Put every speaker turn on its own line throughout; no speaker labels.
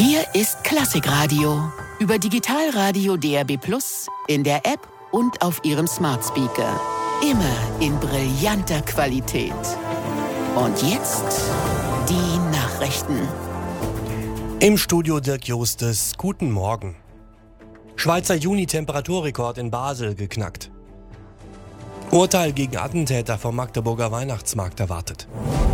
Hier ist Klassikradio. Über Digitalradio DAB+, in der App und auf Ihrem Smart Speaker. Immer in brillanter Qualität. Und jetzt die Nachrichten.
Im Studio Dirk Justes. Guten Morgen. Schweizer Juni-Temperaturrekord in Basel geknackt. Urteil gegen Attentäter vom Magdeburger Weihnachtsmarkt erwartet.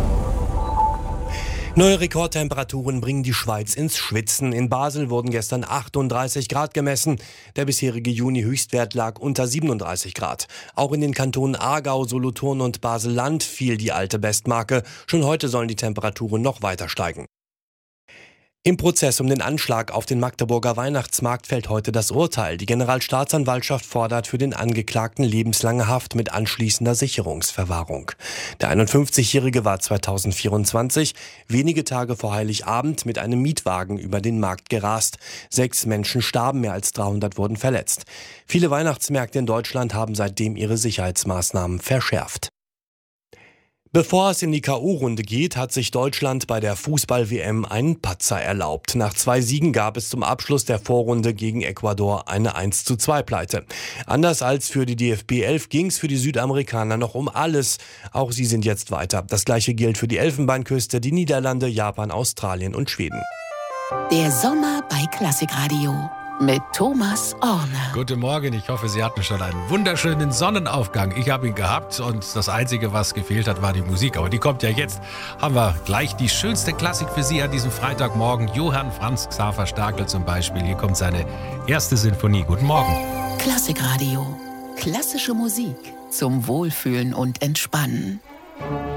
Neue Rekordtemperaturen bringen die Schweiz ins Schwitzen. In Basel wurden gestern 38 Grad gemessen. Der bisherige Juni-Höchstwert lag unter 37 Grad. Auch in den Kantonen Aargau, Solothurn und Basel-Land fiel die alte Bestmarke. Schon heute sollen die Temperaturen noch weiter steigen. Im Prozess um den Anschlag auf den Magdeburger Weihnachtsmarkt fällt heute das Urteil. Die Generalstaatsanwaltschaft fordert für den Angeklagten lebenslange Haft mit anschließender Sicherungsverwahrung. Der 51-Jährige war 2024, wenige Tage vor Heiligabend, mit einem Mietwagen über den Markt gerast. 6 Menschen starben, mehr als 300 wurden verletzt. Viele Weihnachtsmärkte in Deutschland haben seitdem ihre Sicherheitsmaßnahmen verschärft. Bevor es in die K.O.-Runde geht, hat sich Deutschland bei der Fußball-WM einen Patzer erlaubt. Nach 2 Siegen gab es zum Abschluss der Vorrunde gegen Ecuador eine 1:2-Pleite. Anders als für die DFB 11 ging es für die Südamerikaner noch um alles. Auch sie sind jetzt weiter. Das gleiche gilt für die Elfenbeinküste, die Niederlande, Japan, Australien und Schweden.
Der Sommer bei Klassikradio mit Thomas Orner.
Guten Morgen, ich hoffe, Sie hatten schon einen wunderschönen Sonnenaufgang. Ich habe ihn gehabt und das Einzige, was gefehlt hat, war die Musik. Aber die kommt ja jetzt. Haben wir gleich die schönste Klassik für Sie an diesem Freitagmorgen. Johann Franz Xaver Stadl zum Beispiel. Hier kommt seine erste Sinfonie. Guten Morgen.
Klassikradio. Klassische Musik zum Wohlfühlen und Entspannen.